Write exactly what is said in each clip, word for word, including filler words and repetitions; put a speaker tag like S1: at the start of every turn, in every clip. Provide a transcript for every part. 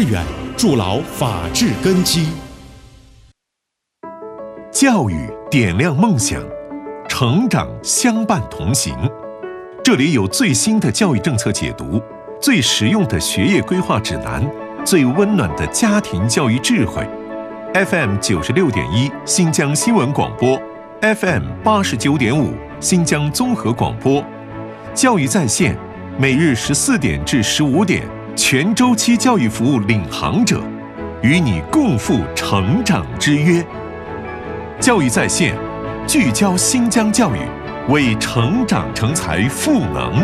S1: 致远，筑牢法治根基。
S2: 教育点亮梦想，成长相伴同行。这里有最新的教育政策解读，最实用的学业规划指南，最温暖的家庭教育智慧。F M 九十六点一新疆新闻广播 ，F M 八十九点五新疆综合广播，教育在线，每日十四点至十五点，全周期教育服务领航者，与你共赴成长之约。教育在线，聚焦新疆教育，为成长成才赋能。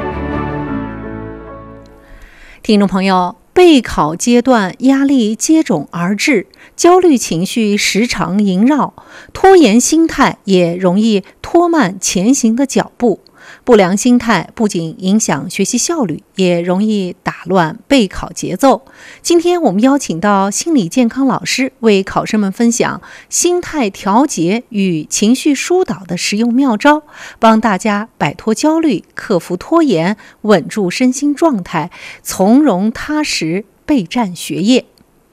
S3: 听众朋友，备考阶段压力接踵而至，焦虑情绪时常萦绕，拖延心态也容易拖慢前行的脚步。不良心态不仅影响学习效率，也容易打乱备考节奏。今天我们邀请到心理健康老师为考生们分享心态调节与情绪疏导的实用妙招，帮大家摆脱焦虑，克服拖延，稳住身心状态，从容踏实备战学业。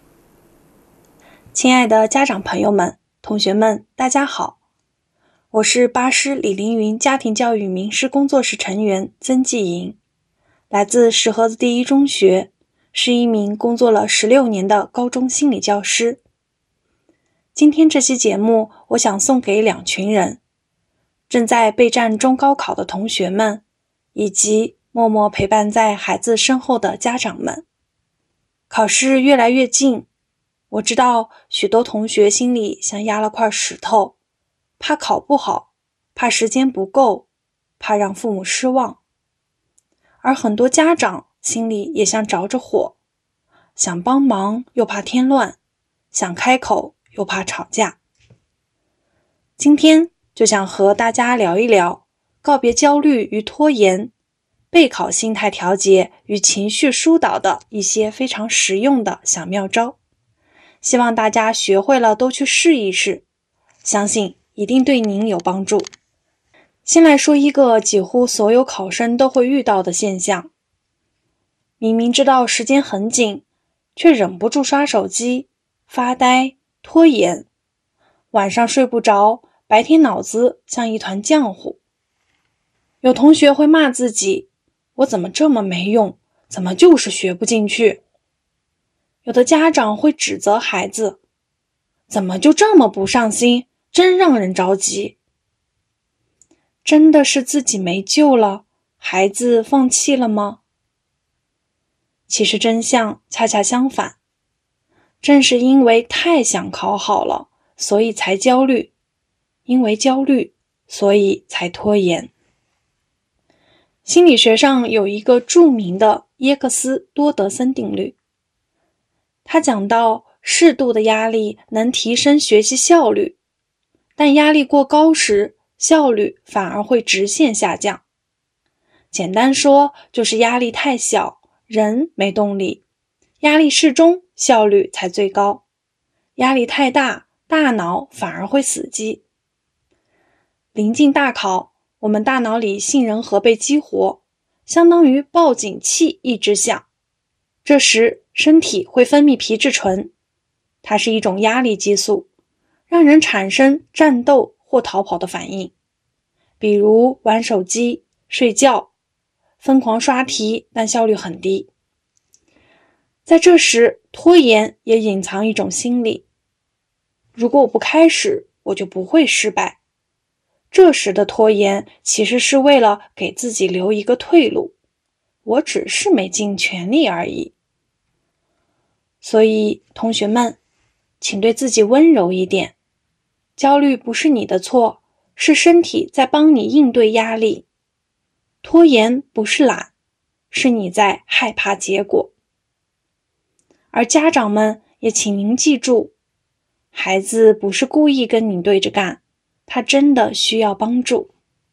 S4: 亲爱的家长朋友们、同学们，大家好，我是巴师李凌云家庭教育名师工作室成员曾纪莹，来自石河子第一中学，是一名工作了十六年的高中心理教师。今天这期节目，我想送给两群人：正在备战中高考的同学们，以及默默陪伴在孩子身后的家长们。考试越来越近，我知道许多同学心里像压了块石头，怕考不好，怕时间不够，怕让父母失望。而很多家长心里也像着着火，想帮忙又怕添乱，想开口又怕吵架。今天就想和大家聊一聊告别焦虑与拖延，备考心态调节与情绪疏导的一些非常实用的小妙招，希望大家学会了都去试一试，相信一定对您有帮助。先来说一个几乎所有考生都会遇到的现象，明明知道时间很紧，却忍不住刷手机、发呆、拖延，晚上睡不着，白天脑子像一团浆糊。有同学会骂自己，我怎么这么没用，怎么就是学不进去？有的家长会指责孩子，怎么就这么不上心，真让人着急。真的是自己没救了，孩子放弃了吗？其实真相恰恰相反，正是因为太想考好了，所以才焦虑，因为焦虑，所以才拖延。心理学上有一个著名的耶克斯多德森定律，他讲到适度的压力能提升学习效率，但压力过高时，效率反而会直线下降。简单说，就是压力太小，人没动力；压力适中，效率才最高；压力太大，大脑反而会死机。临近大考，我们大脑里杏仁核被激活，相当于报警器一直响。这时，身体会分泌皮质醇，它是一种压力激素，让人产生战斗或逃跑的反应，比如玩手机、睡觉、疯狂刷题，但效率很低。在这时，拖延也隐藏一种心理，如果我不开始，我就不会失败。这时的拖延其实是为了给自己留一个退路，我只是没尽全力而已。所以，同学们，请对自己温柔一点，焦虑不是你的错，是身体在帮你应对压力。拖延不是懒，是你在害怕结果。而家长们也请您记住，孩子不是故意跟你对着干，他真的需要帮助。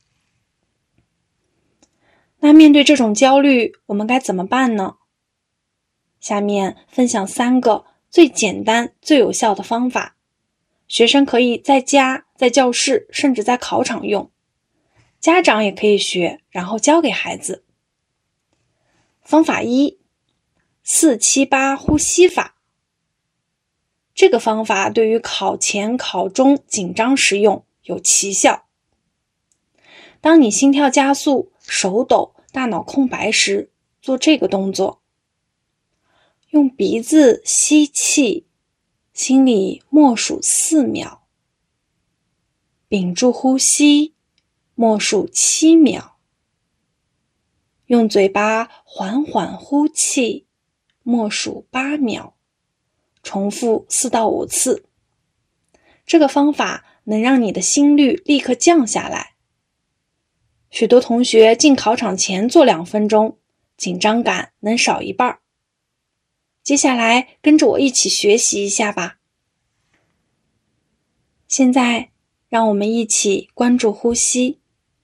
S4: 那面对这种焦虑，我们该怎么办呢？下面分享三个最简单、最有效的方法，学生可以在家、在教室，甚至在考场用，家长也可以学，然后教给孩子。方法一， 四七八呼吸法。这个方法对于考前、考中紧张时用有奇效。当你心跳加速、手抖、大脑空白时，做这个动作。用鼻子吸气，心里默数四秒，屏住呼吸，默数七秒，用嘴巴缓缓呼气，默数八秒，重复四到五次。这个方法能让你的心率立刻降下来。许多同学进考场前做两分钟，紧张感能少一半。接下来跟着我一起学习一下吧。现在让我们一起关注呼吸。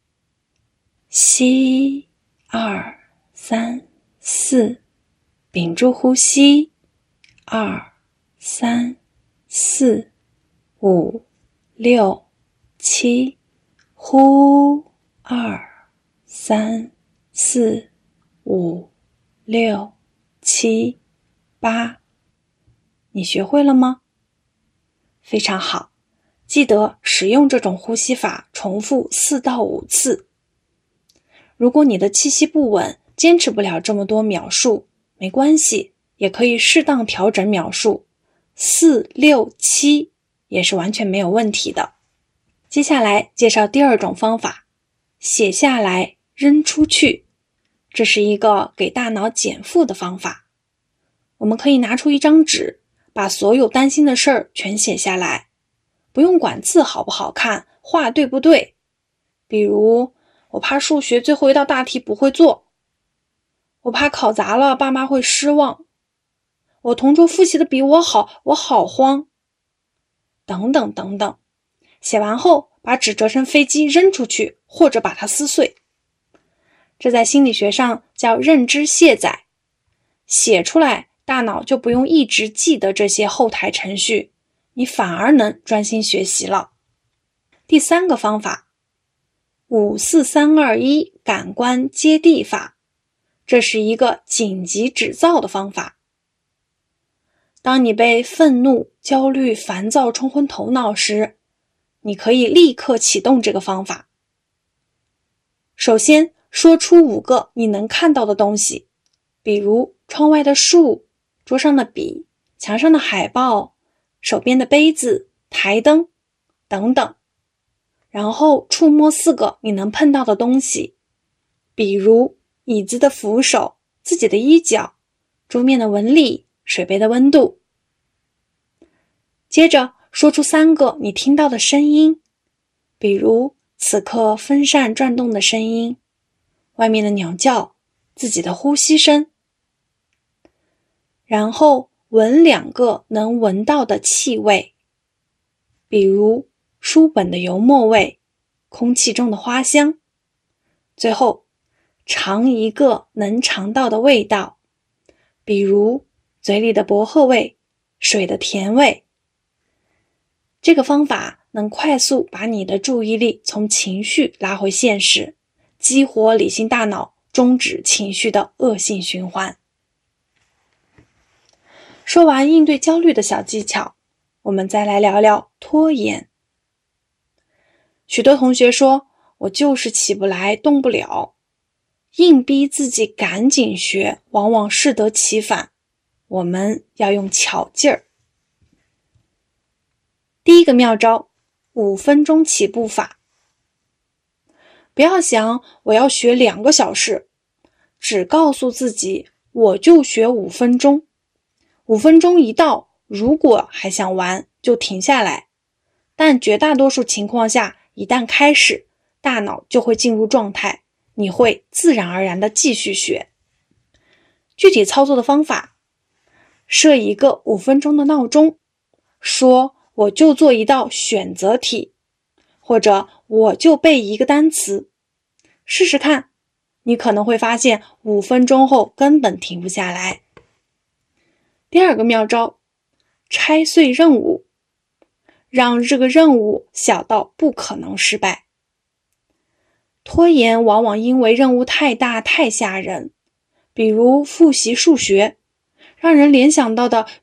S4: 吸，二、三、四，屏住呼吸，二、三、四、五、六、七，呼，二、三、四、五、六、七、八。你学会了吗？非常好，记得使用这种呼吸法重复四到五次。如果你的气息不稳，坚持不了这么多秒数，没关系，也可以适当调整秒数，四、六、七也是完全没有问题的。接下来介绍第二种方法，写下来扔出去。这是一个给大脑减负的方法。我们可以拿出一张纸，把所有担心的事儿全写下来，不用管字好不好看，画对不对。比如，我怕数学最后一道大题不会做，我怕考砸了爸妈会失望，我同桌复习的比我好，我好慌，等等等等。写完后，把纸折成飞机扔出去，或者把它撕碎。这在心理学上叫认知卸载。写出来，大脑就不用一直记得这些后台程序，你反而能专心学习了。第三个方法，五四三二一感官接地法，这是一个紧急止躁的方法。当你被愤怒、焦虑、烦躁冲昏头脑时，你可以立刻启动这个方法。首先，说出五个你能看到的东西，比如窗外的树、桌上的笔、墙上的海报、手边的杯子、台灯等等。然后触摸四个你能碰到的东西，比如椅子的扶手、自己的衣角、桌面的纹理、水杯的温度。接着说出三个你听到的声音，比如此刻风扇转动的声音，外面的鸟叫，自己的呼吸声。然后闻两个能闻到的气味，比如书本的油墨味，空气中的花香。最后尝一个能尝到的味道，比如嘴里的薄荷味，水的甜味。这个方法能快速把你的注意力从情绪拉回现实，激活理性大脑，终止情绪的恶性循环。说完应对焦虑的小技巧，我们再来聊聊拖延。许多同学说，我就是起不来，动不了，硬逼自己赶紧学，往往适得其反。我们要用巧劲儿。第一个妙招，五分钟起步法。不要想我要学两个小时，只告诉自己我就学五分钟。五分钟一到，如果还想玩，就停下来。但绝大多数情况下，一旦开始，大脑就会进入状态，你会自然而然地继续学。具体操作的方法，设一个五分钟的闹钟，说我就做一道选择题，或者我就背一个单词。试试看，你可能会发现五分钟后根本停不下来。第二个妙招，拆碎任务，让这个任务小到不可能失败。拖延往往因为任务太大太吓人，比如复习数学， 让人联想到的